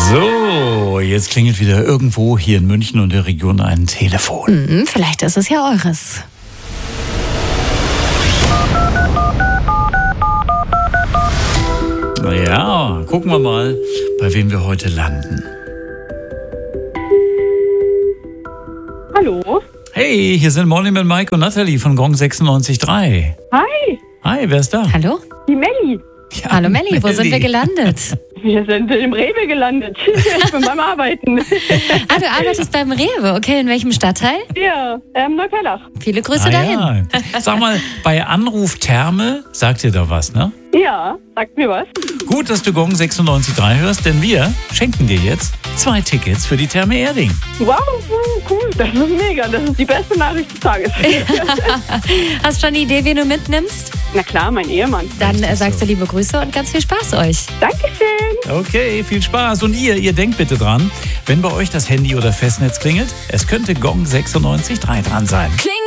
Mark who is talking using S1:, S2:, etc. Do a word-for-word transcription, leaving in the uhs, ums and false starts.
S1: So, jetzt klingelt wieder irgendwo hier in München und der Region ein Telefon.
S2: Mhm, vielleicht ist es ja eures.
S1: Ja, gucken wir mal, bei wem wir heute landen.
S3: Hallo.
S1: Hey, hier sind Molly mit Mike und Natalie von Gong sechsundneunzig Komma drei.
S3: Hi.
S1: Hi, wer ist da?
S2: Hallo?
S3: Die Melli.
S1: Ja,
S2: Hallo Melli, wo sind wir gelandet?
S3: Wir sind im Rewe gelandet. Ich bin beim Arbeiten.
S2: Ah, du arbeitest beim Rewe. Okay, in welchem Stadtteil?
S3: Ja, ähm, Neuperlach.
S2: Viele Grüße
S1: Ah,
S2: dahin.
S1: ja. Sag mal, bei Anruf Therme sagt dir da was, ne?
S3: Ja, sagt mir was.
S1: Gut, dass du Gong sechsundneunzig Komma drei hörst, denn wir schenken dir jetzt zwei Tickets für die Therme Erding.
S3: Wow, cool. Das ist mega. Das ist die beste Nachricht des Tages.
S2: Hast du schon eine Idee, wen du mitnimmst?
S3: Na klar, mein Ehemann.
S2: Dann äh, sagst du liebe Grüße und ganz viel Spaß euch.
S3: Dankeschön.
S1: Okay, viel Spaß. Und ihr, ihr denkt bitte dran, wenn bei euch das Handy oder Festnetz klingelt, es könnte Gong sechsundneunzig Komma drei dran sein.
S2: Kling!